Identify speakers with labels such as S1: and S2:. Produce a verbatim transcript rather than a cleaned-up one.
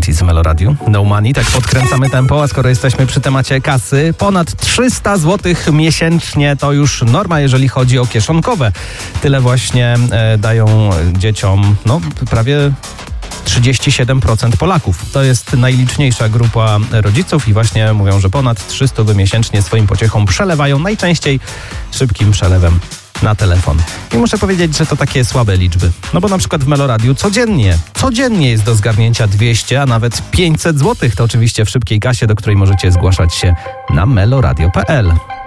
S1: Celebrity z Meloradiu. No Money, tak podkręcamy tempo, a skoro jesteśmy przy temacie kasy, ponad trzysta złotych miesięcznie to już norma, jeżeli chodzi o kieszonkowe. Tyle właśnie e, dają dzieciom, no prawie trzydzieści siedem procent Polaków. To jest najliczniejsza grupa rodziców i właśnie mówią, że ponad trzysta miesięcznie swoim pociechom przelewają, najczęściej szybkim przelewem na telefon. I muszę powiedzieć, że to takie słabe liczby. No bo na przykład w Meloradiu codziennie, codziennie jest do zgarnięcia dwieście, a nawet pięćset złotych. To oczywiście w szybkiej kasie, do której możecie zgłaszać się na meloradio kropka p l.